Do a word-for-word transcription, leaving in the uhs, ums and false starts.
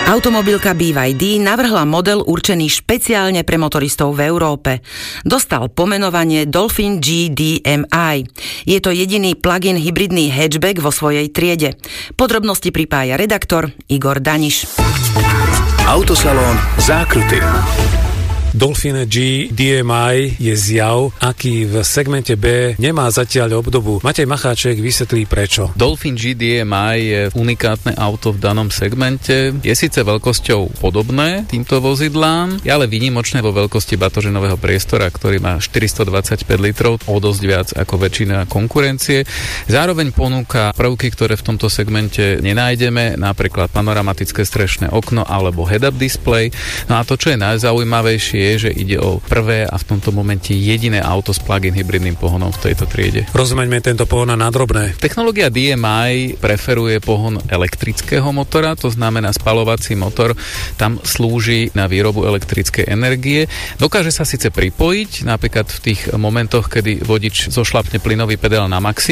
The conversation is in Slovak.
Automobilka bé vé dé navrhla model určený špeciálne pre motoristov v Európe. Dostal pomenovanie Dolphin G D M I. Je to jediný plug-in hybridný hatchback vo svojej triede. Podrobnosti pripája redaktor Igor Daniš. Autosalón Zákruty. Dolphin G D M I je zjav, aký v segmente B nemá zatiaľ obdobu. Matej Macháček vysvetlí prečo. Dolphin G D M I je unikátne auto v danom segmente. Je síce veľkosťou podobné týmto vozidlám, je ale výnimočné vo veľkosti batožinového priestora, ktorý má štyristodvadsaťpäť litrov, o dosť viac ako väčšina konkurencie. Zároveň ponúka prvky, ktoré v tomto segmente nenájdeme, napríklad panoramatické strešné okno alebo head-up display. No a to, čo je najzaujímavejšie, je, že ide o prvé a v tomto momente jediné auto s plug-in hybridným pohonom v tejto triede. Rozumeňme tento pohon na drobné. Technológia D M I preferuje pohon elektrického motora, to znamená spaľovací motor, tam slúži na výrobu elektrickej energie. Dokáže sa síce pripojiť, napríklad v tých momentoch, kedy vodič zošlapne plynový pedál na maximum,